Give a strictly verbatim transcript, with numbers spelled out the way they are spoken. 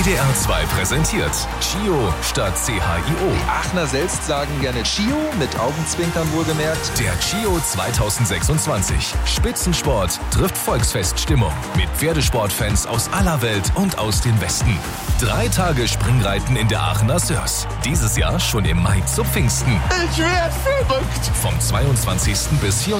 D R zwei präsentiert Chio statt C H I O. Die Aachener selbst sagen gerne Chio, mit Augenzwinkern wohlgemerkt. Der Chio zweitausendsechsundzwanzig. Spitzensport trifft Volksfeststimmung. Mit Pferdesportfans aus aller Welt und aus dem Westen. Drei Tage Springreiten in der Aachener Sörs. Dieses Jahr schon im Mai zu Pfingsten. Ich werd verrückt. Vom zweiundzwanzigsten bis vierundzwanzigsten